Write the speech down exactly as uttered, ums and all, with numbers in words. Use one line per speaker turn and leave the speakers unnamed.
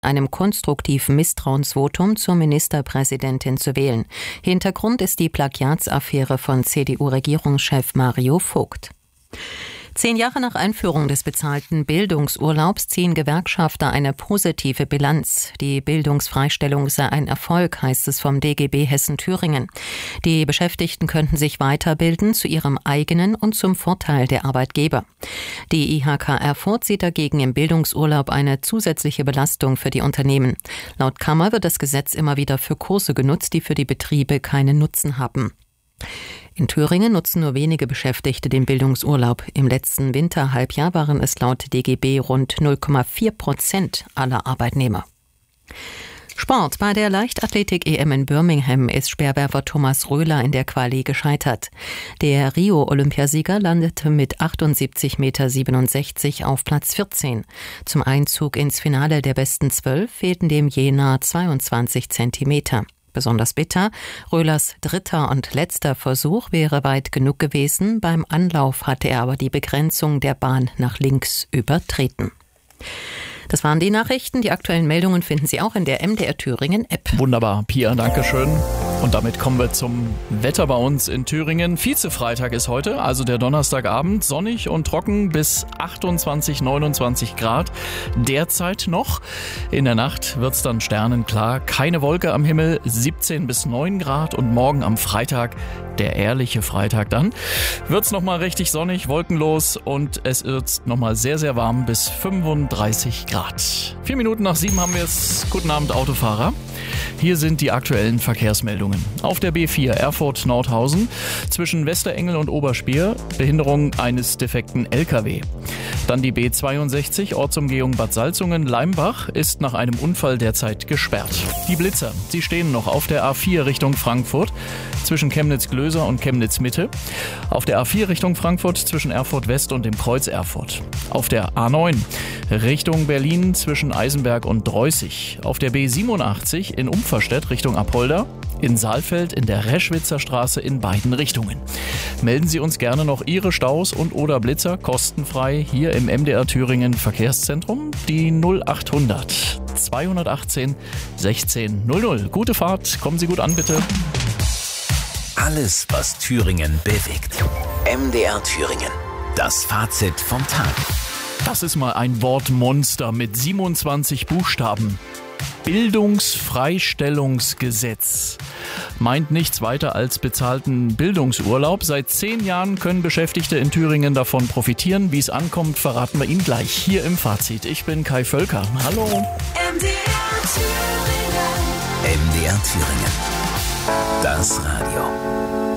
einem konstruktiven Misstrauensvotum zur Ministerpräsidentin zu wählen. Hintergrund ist die Plagiatsaffäre von C D U-Regierungschef Mario Vogt. Zehn Jahre nach Einführung des bezahlten Bildungsurlaubs ziehen Gewerkschafter eine positive Bilanz. Die Bildungsfreistellung sei ein Erfolg, heißt es vom D G B Hessen-Thüringen. Die Beschäftigten könnten sich weiterbilden zu ihrem eigenen und zum Vorteil der Arbeitgeber. Die I H K Erfurt sieht dagegen im Bildungsurlaub eine zusätzliche Belastung für die Unternehmen. Laut Kammer wird das Gesetz immer wieder für Kurse genutzt, die für die Betriebe keinen Nutzen haben. In Thüringen nutzen nur wenige Beschäftigte den Bildungsurlaub. Im letzten Winterhalbjahr waren es laut D G B rund null Komma vier Prozent aller Arbeitnehmer. Sport. Bei der Leichtathletik-E M in Birmingham ist Speerwerfer Thomas Röhler in der Quali gescheitert. Der Rio-Olympiasieger landete mit achtundsiebzig Komma siebenundsechzig Meter auf Platz vierzehn. Zum Einzug ins Finale der besten zwölf fehlten dem Jena zweiundzwanzig Zentimeter. Besonders bitter, Röhlers dritter und letzter Versuch wäre weit genug gewesen. Beim Anlauf hatte er aber die Begrenzung der Bahn nach links übertreten. Das waren die Nachrichten. Die aktuellen Meldungen finden Sie auch in der M D R Thüringen App.
Wunderbar, Pia, danke schön. Und damit kommen wir zum Wetter bei uns in Thüringen. Vize-Freitag ist heute, also der Donnerstagabend, sonnig und trocken bis achtundzwanzig, neunundzwanzig Grad. Derzeit noch. In der Nacht wird's dann sternenklar. Keine Wolke am Himmel, siebzehn bis neun Grad. Und morgen am Freitag, der ehrliche Freitag dann, wird's nochmal richtig sonnig, wolkenlos und es wird nochmal sehr, sehr warm bis fünfunddreißig Grad. Vier Minuten nach sieben haben wir es. Guten Abend, Autofahrer. Hier sind die aktuellen Verkehrsmeldungen. Auf der B vier Erfurt-Nordhausen zwischen Westerengel und Oberspier Behinderung eines defekten L K W. Dann die B zweiundsechzig Ortsumgehung Bad Salzungen-Leimbach ist nach einem Unfall derzeit gesperrt. Die Blitzer, sie stehen noch auf der A vier Richtung Frankfurt zwischen Chemnitz-Glöser und Chemnitz-Mitte. Auf der A vier Richtung Frankfurt zwischen Erfurt West und dem Kreuz Erfurt. Auf der A neun Richtung Berlin zwischen Eisenberg und Dreußig. Auf der B siebenundachtzig in Umferstedt Richtung Apolda. In Saalfeld in der Reschwitzer Straße in beiden Richtungen. Melden Sie uns gerne noch Ihre Staus und oder Blitzer kostenfrei hier im M D R Thüringen Verkehrszentrum. Die null achthundert zweihundertachtzehn sechzehn null null. Gute Fahrt, kommen Sie gut an bitte.
Alles, was Thüringen bewegt. M D R Thüringen. Das Fazit vom Tag.
Das ist mal ein Wortmonster mit siebenundzwanzig Buchstaben. Bildungsfreistellungsgesetz meint nichts weiter als bezahlten Bildungsurlaub. Seit zehn Jahren können Beschäftigte in Thüringen davon profitieren. Wie es ankommt, verraten wir Ihnen gleich hier im Fazit. Ich bin Kai Völker. Hallo.
M D R Thüringen.
M D R Thüringen. Das Radio.